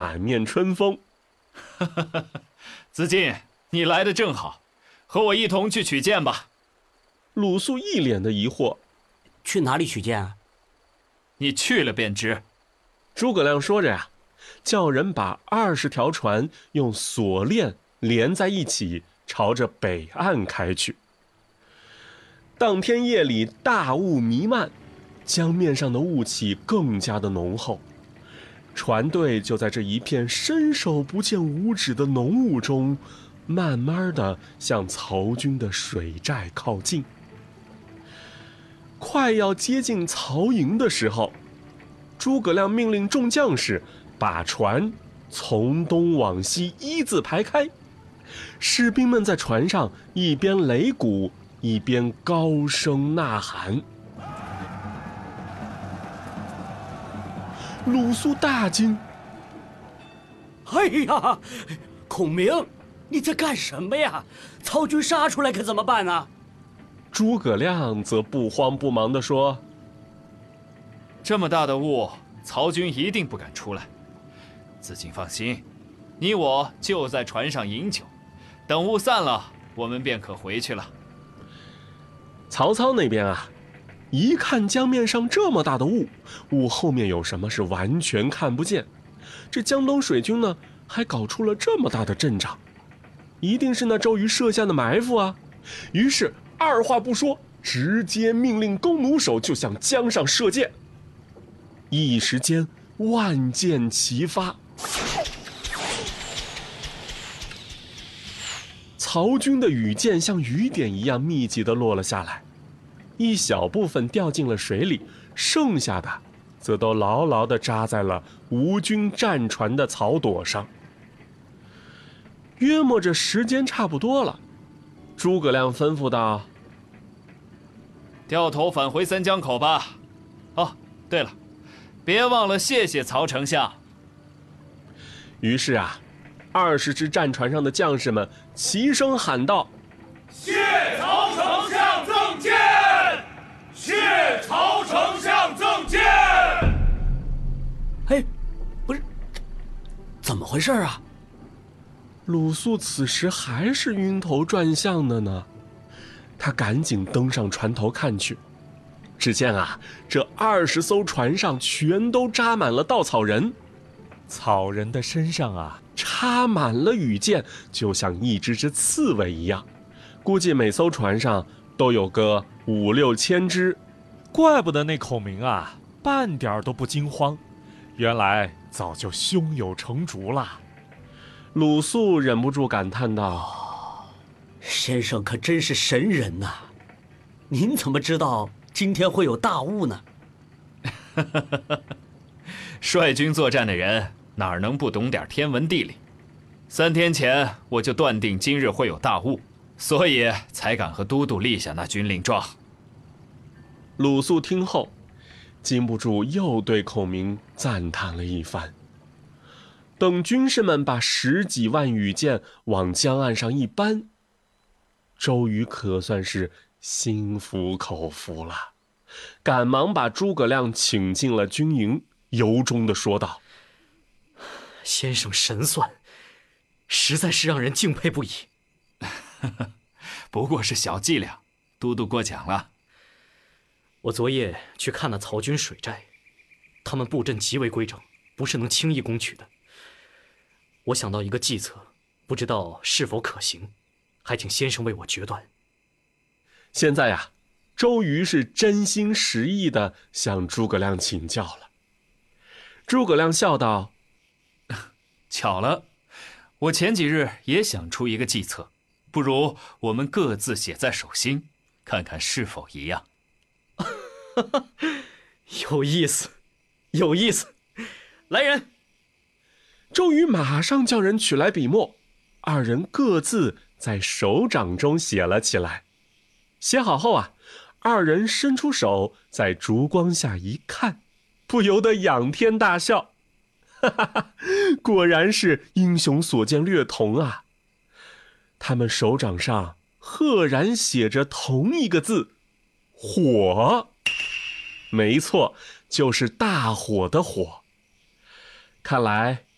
满面春风。 子敬，你来得正好，和我一同去取剑吧。 鲁肃一脸的疑惑， 去哪里取剑啊？ 你去了便知。 诸葛亮说着呀，叫人把20条船用锁链连在一起，朝着北岸开去。当天夜里大雾弥漫，江面上的雾气更加的浓厚，船队就在这一片伸手不见五指的浓雾中，慢慢地向曹军的水寨靠近。快要接近曹营的时候，诸葛亮命令众将士把船从东往西一字排开，士兵们在船上一边擂鼓一边高声呐喊。鲁肃大惊：“ 哎呀，孔明，你在干什么呀？曹军杀出来可怎么办呢？” 诸葛亮则不慌不忙地说：“ 这么大的雾，曹军一定不敢出来。子敬放心，你我就在船上饮酒，等雾散了，我们便可回去了。” 曹操那边啊，一看江面上这么大的雾，雾后面有什么是完全看不见。这江东水军呢，还搞出了这么大的阵仗，一定是那周瑜设下的埋伏啊。于是二话不说，直接命令弓弩手就向江上射箭。一时间万箭齐发，曹军的羽箭像雨点一样密集地落了下来，一小部分掉进了水里，剩下的则都牢牢地扎在了吴军战船的草垛上。约莫这时间差不多了，诸葛亮吩咐道：“ 掉头返回三江口吧。哦，对了，别忘了谢谢曹丞相。” 于是啊，20只战船上的将士们齐声喊道：“ 谢曹丞相赠剑！谢曹丞相赠剑！” 哎，不是，怎么回事啊？ 鲁肃此时还是晕头转向的呢，他赶紧登上船头看去，只见啊，这20艘船上全都扎满了稻草人，草人的身上啊插满了羽箭，就像一只只刺猬一样，估计每艘船上都有个5、6千只。 怪不得那孔明啊，半点都不惊慌，原来早就胸有成竹了。 鲁肃忍不住感叹道：“ 先生可真是神人呐！您怎么知道今天会有大雾呢？” 率军作战的人哪能不懂点天文地理？3天前我就断定今日会有大雾，所以才敢和都督立下那军令状。 鲁肃听后，禁不住又对孔明赞叹了一番。等军士们把10几万羽箭往江岸上一搬，周瑜可算是心服口服了，赶忙把诸葛亮请进了军营，由衷地说道：“ 先生神算，实在是让人敬佩不已。” 不过是小伎俩，都督过奖了。 我昨夜去看了曹军水寨，他们布阵极为规整，不是能轻易攻取的。我想到一个计策，不知道是否可行，还请先生为我决断。 现在呀，周瑜是真心实意地向诸葛亮请教了。诸葛亮笑道：“ 巧了，我前几日也想出一个计策，不如我们各自写在手心，看看是否一样。” 有意思，有意思。来人！ 周瑜马上叫人取来笔墨，二人各自在手掌中写了起来。写好后啊，二人伸出手，在烛光下一看，不由得仰天大笑。哈哈哈，果然是英雄所见略同啊！他们手掌上赫然写着同一个字，火。没错，就是大火的火。看来